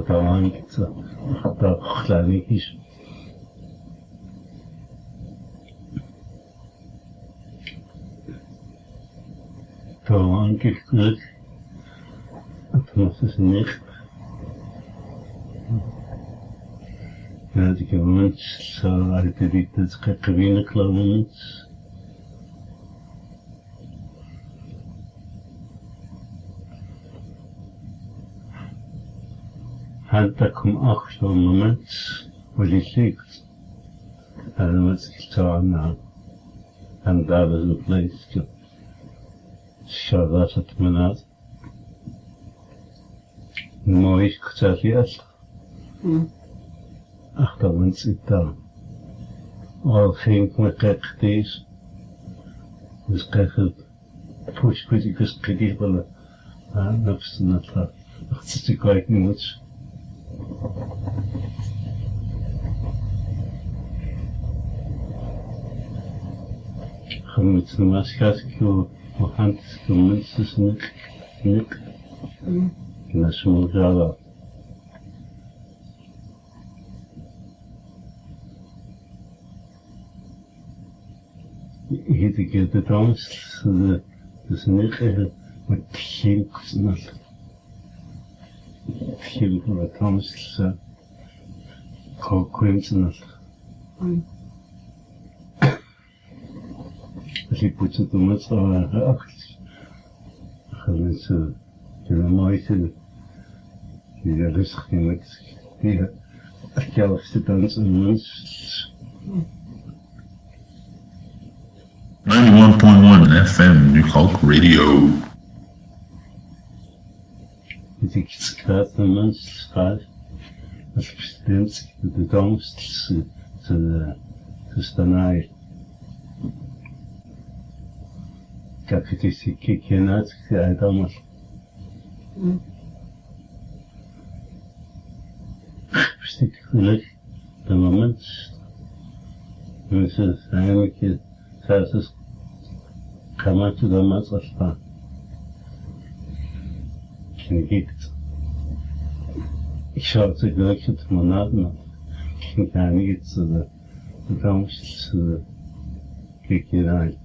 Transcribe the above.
Tawang gitsa da xlani kish Tawang gitsa atmos nicht die gewöhnt so alte Dittes Kevin Clemens Hantakum acht moment will ich liegt and what's it on now and that is the place to show that at minute Moich Ksalias achter uns it down all think with these this kind push critical critical nafs natla it's quite much خمس مسكات كيو وحنت كمنس نك نسمو جالا هيدا كده تامس سنك متشيك سنال Film oder Thomas coincidence. Als ik moet het doen met zo'n reactie. Gaan mensen kunnen mooi zijn. Die er rustig in met die zelfste dansen mensen. 91.1 FM New Hulk Radio. Die gaat de mens gaat als bestemd de toekomst te staan. Kijk, het is een kiekje uit, ja, dan maar. Bestek geluk, de moment. Mensen zijn een zelfs kan maar te de mens afstaan. Ich schaue zu gleichen Monaten an. Ich kann gar nicht zu der Angst zu gehen rein.